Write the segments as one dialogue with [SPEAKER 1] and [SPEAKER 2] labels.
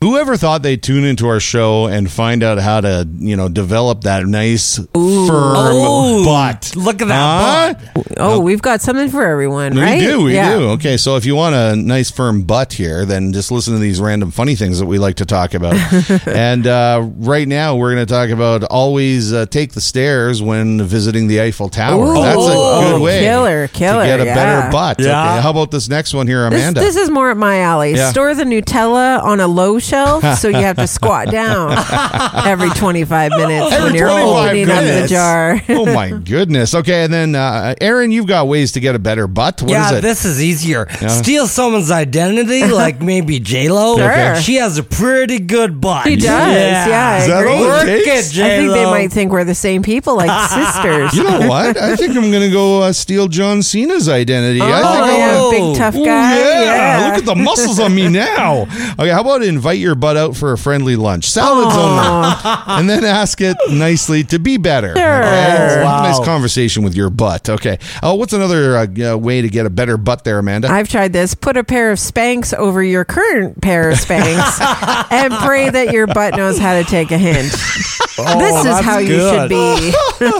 [SPEAKER 1] Whoever thought they'd tune into our show and find out how to, develop that nice, firm butt?
[SPEAKER 2] Look at that butt.
[SPEAKER 3] Oh, we've got something for everyone, right?
[SPEAKER 1] We do. Okay, so if you want a nice, firm butt here, then just listen to these random funny things that we like to talk about. And right now, we're going to talk about always take the stairs when visiting the Eiffel Tower.
[SPEAKER 3] Ooh.
[SPEAKER 1] That's a good way
[SPEAKER 3] killer,
[SPEAKER 1] to get a better butt.
[SPEAKER 2] Yeah.
[SPEAKER 1] Okay, how about this next one here, Amanda?
[SPEAKER 3] This is more up my alley.
[SPEAKER 1] Yeah.
[SPEAKER 3] Store the Nutella on a low shelf, so you have to squat down every 25 minutes when you're
[SPEAKER 1] 25
[SPEAKER 3] opening up the
[SPEAKER 1] minutes?
[SPEAKER 3] jar.
[SPEAKER 1] Oh, my goodness. Okay, and then, Aaron, you've got ways to get a better butt. What is it?
[SPEAKER 2] This is easier. Steal someone's identity, like maybe J-Lo.
[SPEAKER 3] Sure. Okay.
[SPEAKER 2] She has a pretty good butt.
[SPEAKER 3] She does, yeah.
[SPEAKER 1] Is
[SPEAKER 3] I
[SPEAKER 1] that
[SPEAKER 3] agree.
[SPEAKER 1] all it
[SPEAKER 2] Work
[SPEAKER 1] takes?
[SPEAKER 2] it, J-Lo.
[SPEAKER 3] I think they might think we're the same people, like sisters.
[SPEAKER 1] You know what? I think I'm going to go steal John Cena's identity. I think I wanna-
[SPEAKER 3] big tough
[SPEAKER 1] Ooh,
[SPEAKER 3] guy.
[SPEAKER 1] yeah. Look at the muscles on me now. Okay, how about invite your butt out for a friendly lunch? Salads only. And then ask it nicely to be better.
[SPEAKER 3] Sure.
[SPEAKER 1] Okay? Have a
[SPEAKER 2] Wow.
[SPEAKER 1] nice conversation with your butt. Okay. What's another way to get a better butt there, Amanda?
[SPEAKER 3] I've tried this. Put a pair of Spanx over your current pair of Spanx and pray that your butt knows how to take a hint. This is
[SPEAKER 2] that's
[SPEAKER 3] how you should
[SPEAKER 2] good.
[SPEAKER 3] be.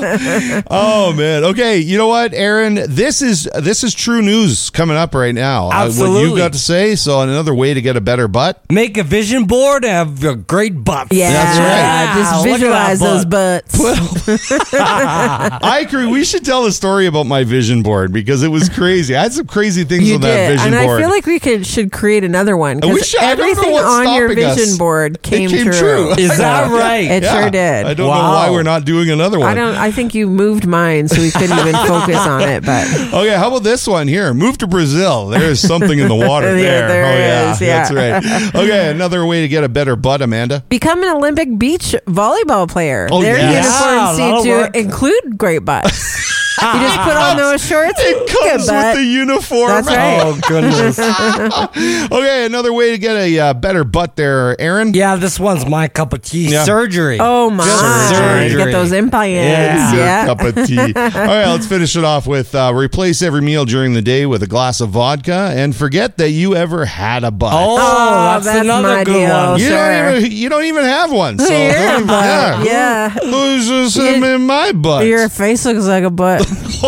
[SPEAKER 1] Oh man. Okay, you know what, Aaron? This is true news coming up right now. What
[SPEAKER 2] Absolutely.
[SPEAKER 1] you've got to say. So another way to get a better butt.
[SPEAKER 2] Make a vision board and have a great butt.
[SPEAKER 3] Yeah,
[SPEAKER 1] That's right.
[SPEAKER 3] just
[SPEAKER 2] Look at
[SPEAKER 3] visualize
[SPEAKER 2] that
[SPEAKER 3] those
[SPEAKER 2] butt.
[SPEAKER 3] butts.
[SPEAKER 1] I agree. We should tell a story about my vision board because it was crazy. I had some crazy things
[SPEAKER 3] You
[SPEAKER 1] on that
[SPEAKER 3] did,
[SPEAKER 1] vision
[SPEAKER 3] and
[SPEAKER 1] board.
[SPEAKER 3] I feel like we should create another one
[SPEAKER 1] We
[SPEAKER 3] because
[SPEAKER 1] should. I don't know
[SPEAKER 3] everything
[SPEAKER 1] what's
[SPEAKER 3] on your
[SPEAKER 1] stopping us.
[SPEAKER 3] vision board came true.
[SPEAKER 2] Is that right?
[SPEAKER 3] It sure did.
[SPEAKER 1] I don't know
[SPEAKER 2] Wow.
[SPEAKER 1] why we're not doing another one.
[SPEAKER 3] I think you moved mine, so we couldn't even focus on it. But
[SPEAKER 1] Okay, how about this one here? Move to Brazil. There is something in the water
[SPEAKER 3] Yeah,
[SPEAKER 1] there.
[SPEAKER 3] there is, yeah.
[SPEAKER 1] That's right. Okay, another way to get a better butt, Amanda.
[SPEAKER 3] become an Olympic beach volleyball player.
[SPEAKER 1] Oh,
[SPEAKER 3] Their
[SPEAKER 1] yes.
[SPEAKER 3] uniforms
[SPEAKER 2] That'll
[SPEAKER 3] seem
[SPEAKER 2] work.
[SPEAKER 3] to include great butts. You just put on those shorts.
[SPEAKER 1] It comes
[SPEAKER 3] good butt.
[SPEAKER 1] with the uniform.
[SPEAKER 3] That's right.
[SPEAKER 2] Oh, goodness.
[SPEAKER 1] Okay, another way to get a better butt there, Aaron.
[SPEAKER 2] Yeah, this one's my cup of tea.
[SPEAKER 1] Yeah.
[SPEAKER 2] Surgery.
[SPEAKER 3] Oh my!
[SPEAKER 2] Surgery.
[SPEAKER 3] Get those implants.
[SPEAKER 2] Yeah.
[SPEAKER 3] Yeah.
[SPEAKER 1] Cup of tea. All right, let's finish it off with replace every meal during the day with a glass of vodka and forget that you ever had a butt.
[SPEAKER 2] Oh, that's
[SPEAKER 3] that's
[SPEAKER 2] another
[SPEAKER 3] my
[SPEAKER 2] good
[SPEAKER 3] deal.
[SPEAKER 2] one.
[SPEAKER 3] Sure.
[SPEAKER 1] You don't even have one. So
[SPEAKER 3] You're a
[SPEAKER 1] don't-
[SPEAKER 3] butt. Yeah.
[SPEAKER 1] Who's just in my butt?
[SPEAKER 3] Your face looks like a butt.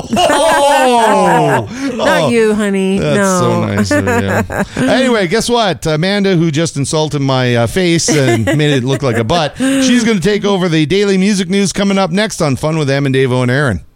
[SPEAKER 1] Oh,
[SPEAKER 3] Not you, honey.
[SPEAKER 1] That's
[SPEAKER 3] no.
[SPEAKER 1] so nice. Yeah. Anyway, guess what? Amanda, who just insulted my face and made it look like a butt, she's going to take over the daily music news coming up next on Fun with Em and Davo and Aaron.